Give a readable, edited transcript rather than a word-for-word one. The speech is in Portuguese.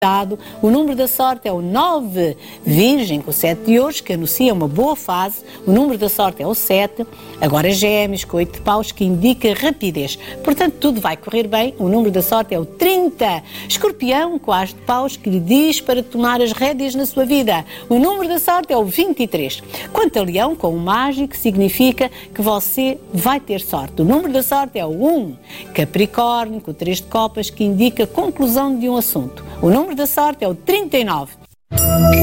O número da sorte é o 9, Virgem, com o 7 de ouros, que anuncia uma boa fase. O número da sorte é o 7. Agora Gêmeos, com 8 de paus, que indica rapidez. Portanto, tudo vai correr bem. O número da sorte é o 30. Escorpião, com as de paus, que lhe diz para tomar as rédeas na sua vida. O número da sorte é o 23. Quanto a Leão, com o mágico, significa que você vai ter sorte. O número da sorte é o 1. Capricórnio, com o 3 de copas, que indica conclusão de um assunto. O número da sorte é o 39.